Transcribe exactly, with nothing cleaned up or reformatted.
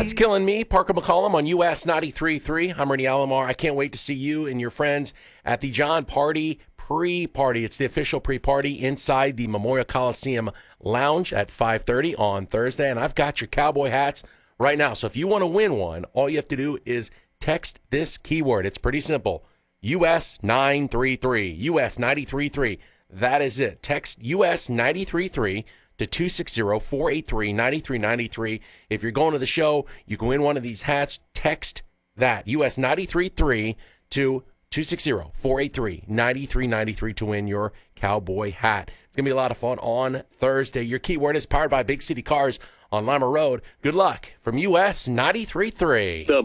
That's Killing Me, Parker McCollum on U S ninety-three point three. I'm Ernie Alomar. I can't wait to see you and your friends at the John Party pre-party. It's the official pre-party inside the Memorial Coliseum Lounge at five thirty on Thursday, and I've got your cowboy hats right now. So if you want to win one, all you have to do is text this keyword. It's pretty simple. U S nine three three. U S ninety-three point three. That is it. Text U S ninety-three point three to two six zero, four eight three, nine three nine three. If you're going to the show, you can win one of these hats. Text that, U S ninety-three point three to two six zero, four eight three, nine three nine three to win your cowboy hat. It's going to be a lot of fun on Thursday. Your keyword is powered by Big City Cars on Lima Road. Good luck from U S ninety-three point three.